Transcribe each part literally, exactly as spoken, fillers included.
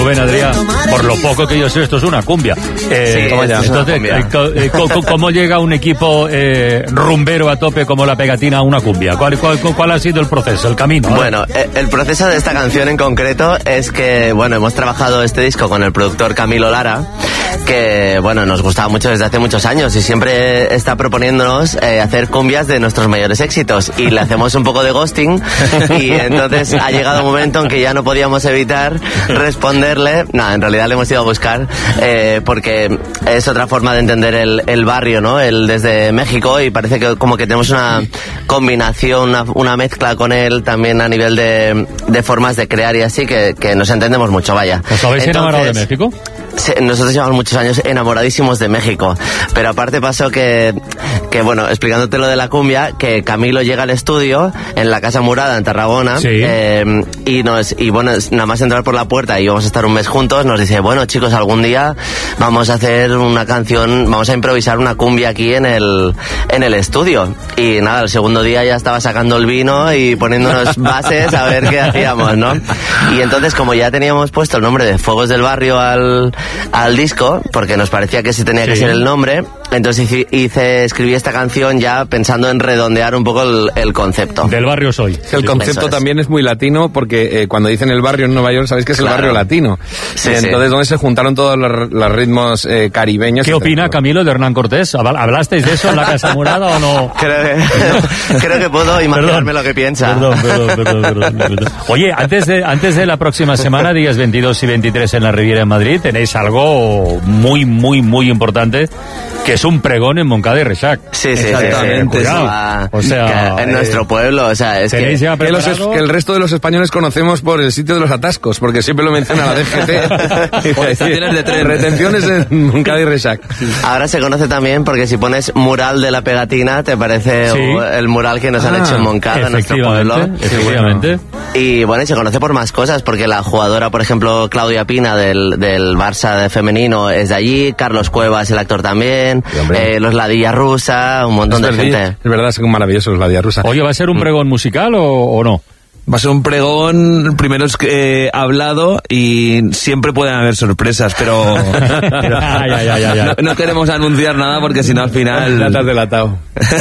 Rubén, Adrián, por lo poco que yo sé, esto es una cumbia. Eh, sí, entonces, cumbia. Eh, ¿cómo, ¿cómo llega un equipo eh, rumbero a tope como La Pegatina a una cumbia? ¿Cuál, cuál, cuál ha sido el proceso, el camino? ¿eh? Bueno, el proceso de esta canción en concreto es que, bueno, hemos trabajado este disco con el productor Camilo Lara, que, bueno, nos gustaba mucho desde hace muchos años y siempre está proponiéndonos eh, hacer cumbias de nuestros mayores éxitos, y le hacemos un poco de ghosting, y entonces ha llegado un momento en que ya no podíamos evitar responderle. No, en realidad le hemos ido a buscar eh, porque es otra forma de entender el, el barrio, ¿no? El desde México, y parece que como que tenemos una combinación, una, una mezcla con él también a nivel de, de formas de crear y así, que, que nos entendemos mucho, vaya. ¿Os habéis enamorado de México? Nosotros llevamos muchos años enamoradísimos de México, pero aparte pasó que, que bueno, explicándote lo de la cumbia, que Camilo llega al estudio en la Casa Murada en Tarragona, sí. eh, y nos y bueno, nada más entrar por la puerta y vamos a estar un mes juntos, nos dice, bueno chicos, algún día vamos a hacer una canción, vamos a improvisar una cumbia aquí en el en el estudio, y nada, el segundo día ya estaba sacando el vino y poniéndonos bases a ver qué hacíamos, ¿no? Y entonces, como ya teníamos puesto el nombre de Fuegos del Barrio al al disco, porque nos parecía que ese tenía sí. que ser el nombre, entonces hice, hice escribí esta canción ya pensando en redondear un poco el, el concepto. Del barrio soy. El concepto es. también es muy latino, porque eh, cuando dicen el barrio en Nueva York, sabéis que es el claro. barrio latino. Sí, entonces, sí. donde se juntaron todos los, los ritmos eh, caribeños. ¿Qué opina Camilo de Hernán Cortés? ¿Hablasteis de eso en la Casa Murada o no? Creo que, creo que puedo imaginarme perdón, lo que piensa. Perdón, perdón, perdón, perdón, perdón. Oye, antes de, antes de la próxima semana, días veintidós y veintitrés en la Riviera en Madrid, tenéis algo muy, muy, muy importante, que es un pregón en Moncada y Reixac. Sí, sí, exactamente. Sí, sí. O sea, que en eh, nuestro pueblo, o sea, es que, ya que, los es, que el resto de los españoles conocemos por el sitio de los atascos, porque siempre lo menciona la D G T. Por estaciones de tren. Retenciones en Moncada y Reixac. Sí. Ahora se conoce también porque si pones mural de La Pegatina, te parece sí. el mural que nos han ah, hecho en Moncada, en nuestro pueblo. Efectivamente. Y bueno, y se conoce por más cosas, porque la jugadora, por ejemplo, Claudia Pina del, del Barça de femenino es de allí, Carlos Cuevas, el actor también, eh, los Ladilla Rusa, un montón es de verdad, gente. Es verdad, son maravillosos los Ladilla Rusa. Oye, ¿va a ser un pregón musical o, o no? Va a ser un pregón, primero es eh, hablado, y siempre pueden haber sorpresas, pero, pero ay, ay, ay, ay. No, no queremos anunciar nada porque si no al final... Ya te has delatado.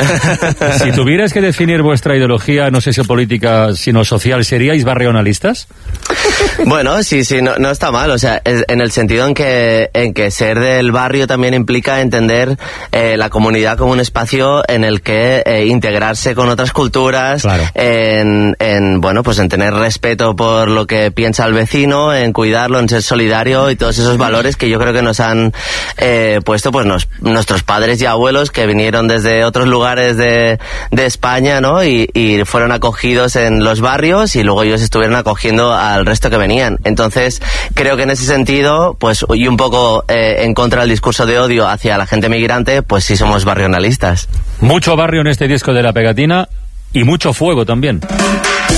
Si tuvieras que definir vuestra ideología, no sé si política, sino social, ¿seríais barrionalistas? Bueno, sí, sí, no, no está mal, o sea, es, en el sentido en que, en que ser del barrio también implica entender eh, la comunidad como un espacio en el que eh, integrarse con otras culturas, claro. en, en, bueno, pues en tener respeto por lo que piensa el vecino, en cuidarlo, en ser solidario y todos esos valores que yo creo que nos han eh, puesto pues nos, nuestros padres y abuelos que vinieron desde otros lugares de, de España, ¿no? Y, y fueron acogidos en los barrios y luego ellos estuvieron acogiendo al resto que venían. Entonces, creo que en ese sentido, pues, y un poco eh, en contra del discurso de odio hacia la gente migrante, pues sí somos barrionalistas. Mucho barrio en este disco de La Pegatina y mucho fuego también.